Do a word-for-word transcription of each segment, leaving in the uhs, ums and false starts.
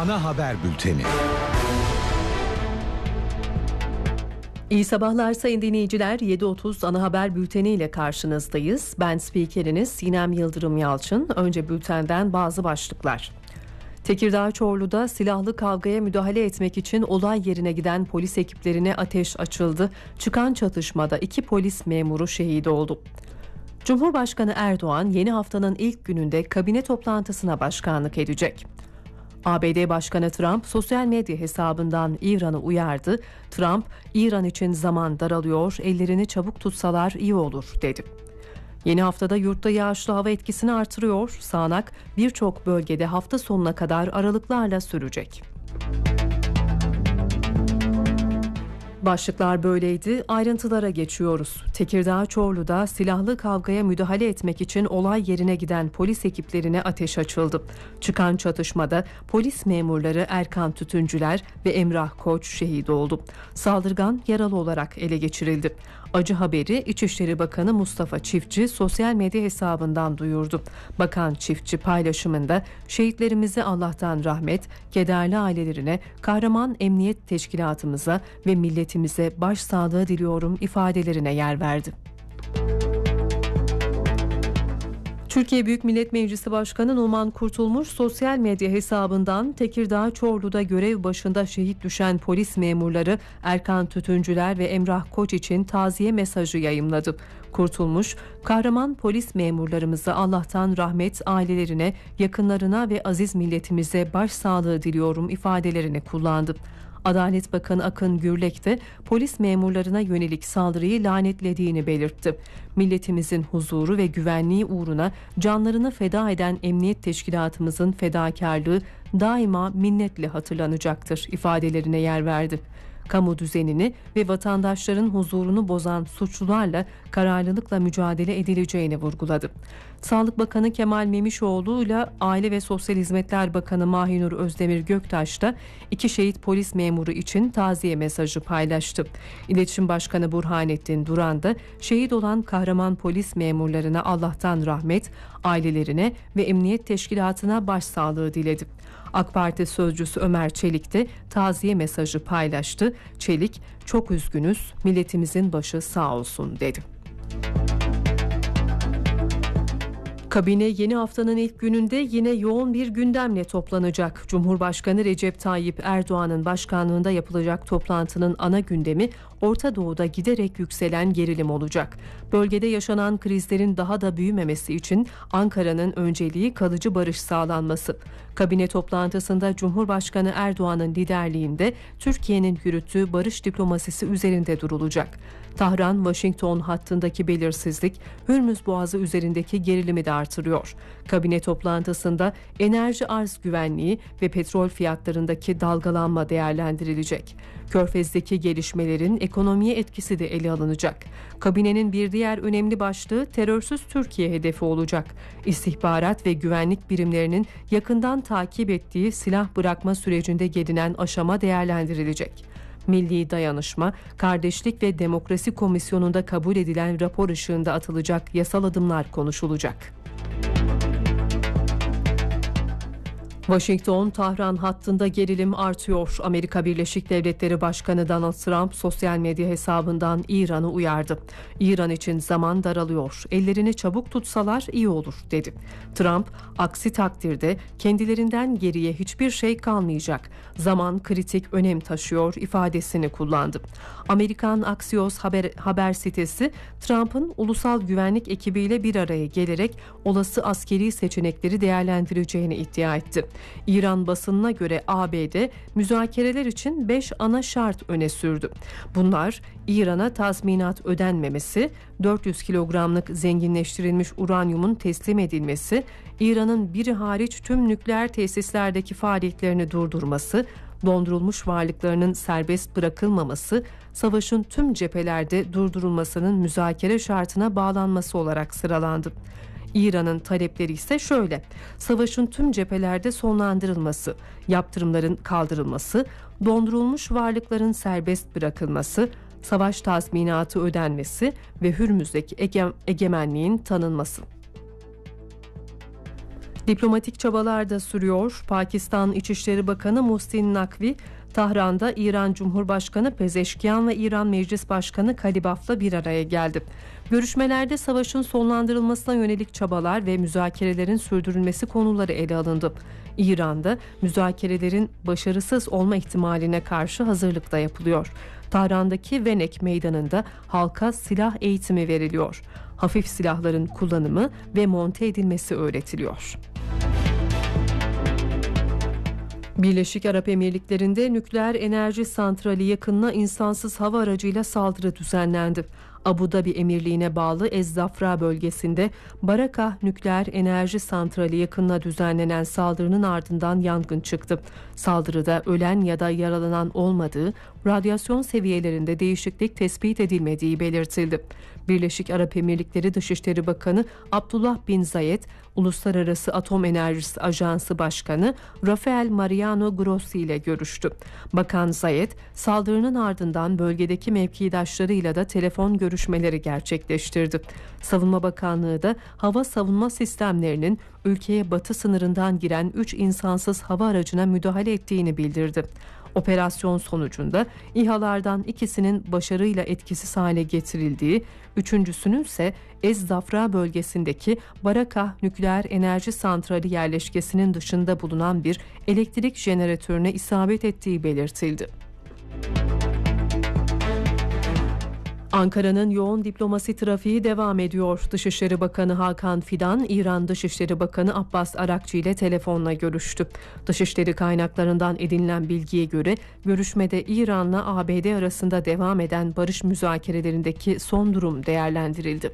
Ana haber bülteni. İyi sabahlar sayın dinleyiciler. yedi otuz ana haber bülteni ile karşınızdayız. Ben spikeriniz Sinem Yıldırım Yalçın. Önce bültenden bazı başlıklar. Tekirdağ Çorlu'da silahlı kavgaya müdahale etmek için olay yerine giden polis ekiplerine ateş açıldı. Çıkan çatışmada iki polis memuru şehit oldu. Cumhurbaşkanı Erdoğan yeni haftanın ilk gününde kabine toplantısına başkanlık edecek. A B D Başkanı Trump sosyal medya hesabından İran'ı uyardı. Trump, İran için zaman daralıyor, ellerini çabuk tutsalar iyi olur dedi. Yeni haftada yurtta yağışlı hava etkisini artırıyor. Sağanak birçok bölgede hafta sonuna kadar aralıklarla sürecek. Başlıklar böyleydi. Ayrıntılara geçiyoruz. Tekirdağ Çorlu'da silahlı kavgaya müdahale etmek için olay yerine giden polis ekiplerine ateş açıldı. Çıkan çatışmada polis memurları Erkan Tütüncüler ve Emrah Koç şehit oldu. Saldırgan yaralı olarak ele geçirildi. Acı haberi İçişleri Bakanı Mustafa Çiftçi sosyal medya hesabından duyurdu. Bakan Çiftçi paylaşımında şehitlerimize Allah'tan rahmet, kederli ailelerine, kahraman emniyet teşkilatımıza ve milletimize başsağlığı diliyorum ifadelerine yer verdi. Türkiye Büyük Millet Meclisi Başkanı Numan Kurtulmuş sosyal medya hesabından Tekirdağ Çorlu'da görev başında şehit düşen polis memurları Erkan Tütüncüler ve Emrah Koç için taziye mesajı yayımladı. Kurtulmuş, kahraman polis memurlarımıza Allah'tan rahmet, ailelerine, yakınlarına ve aziz milletimize başsağlığı diliyorum ifadelerini kullandı. Adalet Bakanı Akın Gürlek de polis memurlarına yönelik saldırıyı lanetlediğini belirtti. Milletimizin huzuru ve güvenliği uğruna canlarını feda eden emniyet teşkilatımızın fedakarlığı daima minnetle hatırlanacaktır ifadelerine yer verdi. Kamu düzenini ve vatandaşların huzurunu bozan suçlularla kararlılıkla mücadele edileceğini vurguladı. Sağlık Bakanı Kemal Memişoğlu ile Aile ve Sosyal Hizmetler Bakanı Mahinur Özdemir Göktaş da iki şehit polis memuru için taziye mesajı paylaştı. İletişim Başkanı Burhanettin Duran da şehit olan kahraman polis memurlarına Allah'tan rahmet, ailelerine ve emniyet teşkilatına başsağlığı diledi. AK Parti sözcüsü Ömer Çelik de taziye mesajı paylaştı. Çelik, çok üzgünüz, milletimizin başı sağ olsun dedi. Kabine yeni haftanın ilk gününde yine yoğun bir gündemle toplanacak. Cumhurbaşkanı Recep Tayyip Erdoğan'ın başkanlığında yapılacak toplantının ana gündemi Orta Doğu'da giderek yükselen gerilim olacak. Bölgede yaşanan krizlerin daha da büyümemesi için Ankara'nın önceliği kalıcı barış sağlanması. Kabine toplantısında Cumhurbaşkanı Erdoğan'ın liderliğinde Türkiye'nin yürüttüğü barış diplomasisi üzerinde durulacak. Tahran-Washington hattındaki belirsizlik Hürmüz Boğazı üzerindeki gerilimi de artırıyor. Kabine toplantısında enerji arz güvenliği ve petrol fiyatlarındaki dalgalanma değerlendirilecek. Körfez'deki gelişmelerin ekonomiye etkisi de ele alınacak. Kabinenin bir diğer önemli başlığı terörsüz Türkiye hedefi olacak. İstihbarat ve güvenlik birimlerinin yakından takip ettiği silah bırakma sürecinde gelinen aşama değerlendirilecek. Milli Dayanışma, Kardeşlik ve Demokrasi Komisyonu'nda kabul edilen rapor ışığında atılacak yasal adımlar konuşulacak. Washington-Tahran hattında gerilim artıyor. Amerika Birleşik Devletleri Başkanı Donald Trump sosyal medya hesabından İran'ı uyardı. İran için zaman daralıyor. Ellerini çabuk tutsalar iyi olur dedi. Trump, aksi takdirde kendilerinden geriye hiçbir şey kalmayacak. Zaman kritik önem taşıyor ifadesini kullandı. Amerikan Axios haber, haber sitesi Trump'ın ulusal güvenlik ekibiyle bir araya gelerek olası askeri seçenekleri değerlendireceğini iddia etti. İran basınına göre A B D müzakereler için beş ana şart öne sürdü. Bunlar İran'a tazminat ödenmemesi, dört yüz kilogramlık zenginleştirilmiş uranyumun teslim edilmesi, İran'ın biri hariç tüm nükleer tesislerdeki faaliyetlerini durdurması, dondurulmuş varlıklarının serbest bırakılmaması, savaşın tüm cephelerde durdurulmasının müzakere şartına bağlanması olarak sıralandı. İran'ın talepleri ise şöyle: savaşın tüm cephelerde sonlandırılması, yaptırımların kaldırılması, dondurulmuş varlıkların serbest bırakılması, savaş tazminatı ödenmesi ve Hürmüz'deki ege- egemenliğin tanınması. Diplomatik çabalar da sürüyor. Pakistan İçişleri Bakanı Muhsin Nakvi, Tahran'da İran Cumhurbaşkanı Pezeşkiyan ve İran Meclis Başkanı Kalibaf'la bir araya geldi. Görüşmelerde savaşın sonlandırılmasına yönelik çabalar ve müzakerelerin sürdürülmesi konuları ele alındı. İran'da müzakerelerin başarısız olma ihtimaline karşı hazırlık da yapılıyor. Tahran'daki Venek Meydanı'nda halka silah eğitimi veriliyor. Hafif silahların kullanımı ve monte edilmesi öğretiliyor. Birleşik Arap Emirlikleri'nde nükleer enerji santrali yakınına insansız hava aracıyla saldırı düzenlendi. Abu Dhabi Emirliği'ne bağlı Ez-Zafra bölgesinde Barakah nükleer enerji santrali yakınına düzenlenen saldırının ardından yangın çıktı. Saldırıda ölen ya da yaralanan olmadığı, radyasyon seviyelerinde değişiklik tespit edilmediği belirtildi. Birleşik Arap Emirlikleri Dışişleri Bakanı Abdullah bin Zayed, Uluslararası Atom Enerjisi Ajansı Başkanı Rafael Mariano Grossi ile görüştü. Bakan Zayed, saldırının ardından bölgedeki mevkidaşlarıyla da telefon görüşmeleri gerçekleştirdi. Savunma Bakanlığı da hava savunma sistemlerinin ülkeye batı sınırından giren üç insansız hava aracına müdahale ettiğini bildirdi. Operasyon sonucunda İHA'lardan ikisinin başarıyla etkisiz hale getirildiği, üçüncüsünün ise Ez-Zafra bölgesindeki Barakah nükleer enerji santrali yerleşkesinin dışında bulunan bir elektrik jeneratörüne isabet ettiği belirtildi. Ankara'nın yoğun diplomasi trafiği devam ediyor. Dışişleri Bakanı Hakan Fidan, İran Dışişleri Bakanı Abbas Arakçı ile telefonla görüştü. Dışişleri kaynaklarından edinilen bilgiye göre görüşmede İran'la A B D arasında devam eden barış müzakerelerindeki son durum değerlendirildi.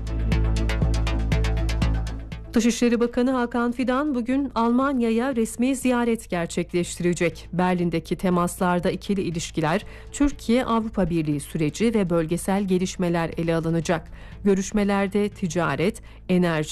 Dışişleri Bakanı Hakan Fidan bugün Almanya'ya resmi ziyaret gerçekleştirecek. Berlin'deki temaslarda ikili ilişkiler, Türkiye-Avrupa Birliği süreci ve bölgesel gelişmeler ele alınacak. Görüşmelerde ticaret, enerji,